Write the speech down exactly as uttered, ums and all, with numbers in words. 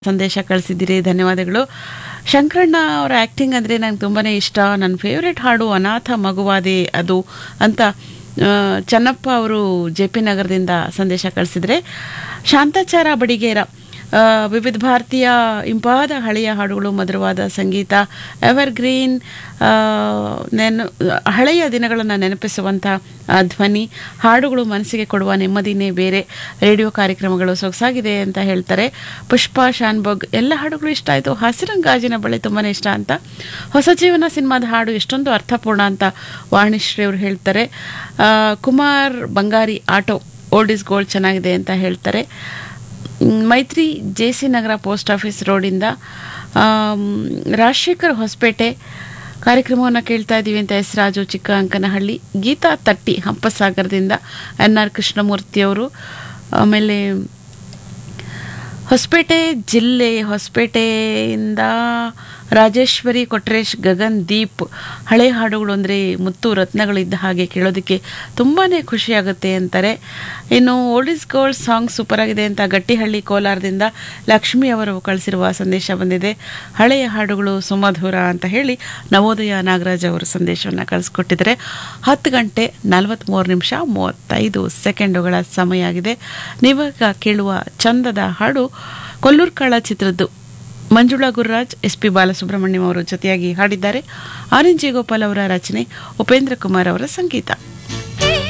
ಸಂದೇಶ ಕಳಿಸಿದ್ದೀರಿ, ಧನ್ಯವಾದಗಳು. ಶಂಕರಣ್ಣ ಅವರ ಆ್ಯಕ್ಟಿಂಗ್ ಅಂದರೆ ನಂಗೆ ತುಂಬಾ ಇಷ್ಟ. ನನ್ನ ಫೇವ್ರೆಟ್ ಹಾಡು ಅನಾಥ ಮಗುವಾದೆ ಅದು ಅಂತ ಆ, ಚನ್ನಪ್ಪ ಅವರು ಜೆ ಪಿ ನಗರದಿಂದ ಸಂದೇಶ ಕಳಿಸಿದರೆ, ಶಾಂತಾಚಾರ ಬಡಿಗೇರ ಆ, ವಿವಿಧ ಭಾರತೀಯ ಇಂಪಾದ ಹಳೆಯ ಹಾಡುಗಳು, ಮಧುರವಾದ ಸಂಗೀತ, ಎವರ್ಗ್ರೀನ್, ನೆನ ಹಳೆಯ ದಿನಗಳನ್ನು ನೆನಪಿಸುವಂಥ ಆ, ಧ್ವನಿ, ಹಾಡುಗಳು ಮನಸ್ಸಿಗೆ ಕೊಡುವ ನೆಮ್ಮದಿನೇ ಬೇರೆ. ರೇಡಿಯೋ ಕಾರ್ಯಕ್ರಮಗಳು ಸೊಗಸಾಗಿದೆ ಅಂತ ಹೇಳ್ತಾರೆ. ಪುಷ್ಪಾ ಶಾನ್ಭೋಗ್, ಎಲ್ಲ ಹಾಡುಗಳು ಇಷ್ಟ ಆಯಿತು. ಹಸಿರಂಗಾಜಿನ ಬಳೆ ತುಂಬಾ ಇಷ್ಟ ಅಂತ. ಹೊಸ ಜೀವನ ಸಿನಿಮಾದ ಹಾಡು ಎಷ್ಟೊಂದು ಅರ್ಥಪೂರ್ಣ ಅಂತ ವಾಣಿಶ್ರೀ ಅವರು ಹೇಳ್ತಾರೆ. ಆ, ಕುಮಾರ್ ಬಂಗಾರಿ ಆಟೋ ಓಲ್ಡ್ ಇಸ್ ಗೋಲ್ಡ್ ಚೆನ್ನಾಗಿದೆ ಅಂತ ಹೇಳ್ತಾರೆ. ಮೈತ್ರಿ ಜೆ ಸಿ ನಗರ ಪೋಸ್ಟ್ ಆಫೀಸ್ ರೋಡಿಂದ ಆಮ್, ರಾಜಶೇಖರ್ ಹೊಸಪೇಟೆ ಕಾರ್ಯಕ್ರಮವನ್ನು ಕೇಳ್ತಾ ಇದ್ದೀವಿ ಅಂತ ಎಸ್ ರಾಜು ಚಿಕ್ಕ ಅಂಕನಹಳ್ಳಿ. ಗೀತಾ ತಟ್ಟಿ ಹಂಪಸಾಗರದಿಂದ ಎನ್ ಆರ್ ಕೃಷ್ಣಮೂರ್ತಿಯವರು. ಆಮೇಲೆ ಹೊಸಪೇಟೆ ಜಿಲ್ಲೆ ಹೊಸಪೇಟೆಯಿಂದ ರಾಜೇಶ್ವರಿ ಕೊಟ್ರೇಶ್, ಗಗನ್ ದೀಪ್, ಹಳೆ ಹಾಡುಗಳು ಅಂದರೆ ಮುತ್ತು ರತ್ನಗಳಿದ್ದ ಹಾಗೆ ಕೇಳೋದಕ್ಕೆ ತುಂಬಾ ಖುಷಿಯಾಗುತ್ತೆ ಅಂತಾರೆ. ಇನ್ನು old is gold song super ಆಗಿದೆ ಅಂತ ಗಟ್ಟಿಹಳ್ಳಿ ಕೋಲಾರದಿಂದ ಲಕ್ಷ್ಮಿ ಅವರು ಕಳಿಸಿರುವ ಸಂದೇಶ ಬಂದಿದೆ. ಹಳೆಯ ಹಾಡುಗಳು ಸುಮಧುರ ಅಂತ ಹೇಳಿ ನವೋದಯ ನಾಗರಾಜ್ ಅವರು ಸಂದೇಶವನ್ನು ಕಳಿಸ್ಕೊಟ್ಟಿದ್ದಾರೆ. ಹತ್ತು ಗಂಟೆ ನಲವತ್ತ್ಮೂರು ನಿಮಿಷ ಮೂವತ್ತೈದು ಸೆಕೆಂಡುಗಳ ಸಮಯ ಆಗಿದೆ. ನೀವಾಗ ಕೇಳುವ ಚಂದದ ಹಾಡು ಕೊಲ್ಲೂರ್ಕಾಳ ಚಿತ್ರದ್ದು. ಮಂಜುಳಾ ಗುರುರಾಜ್, ಎಸ್ ಪಿ ಬಾಲಸುಬ್ರಹ್ಮಣ್ಯಂ ಅವರು ಜೊತೆಯಾಗಿ ಹಾಡಿದ್ದಾರೆ. ಆರ್ ಎನ್ ಜಿ ಗೋಪಾಲ್ ಅವರ ರಚನೆ, ಉಪೇಂದ್ರ ಕುಮಾರ್ ಅವರ ಸಂಗೀತ.